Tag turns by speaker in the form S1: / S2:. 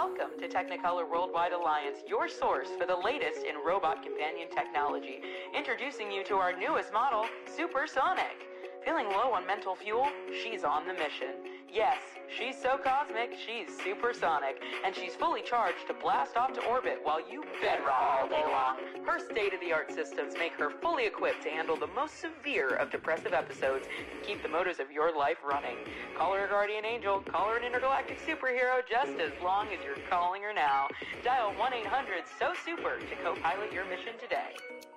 S1: Welcome to Technicolor Worldwide Alliance, your source for the latest in robot companion technology. Introducing you to our newest model, Supersonic. Feeling low on mental fuel? She's on the mission. Yes, she's so cosmic, she's supersonic, and she's fully charged to blast off to orbit while you bedroll all day long. Her state-of-the-art systems make her fully equipped to handle the most severe of depressive episodes and keep the motors of your life running. Call her a guardian angel, call her an intergalactic superhero just as long as you're calling her now. Dial 1-800-SO-SUPER to co-pilot your mission today.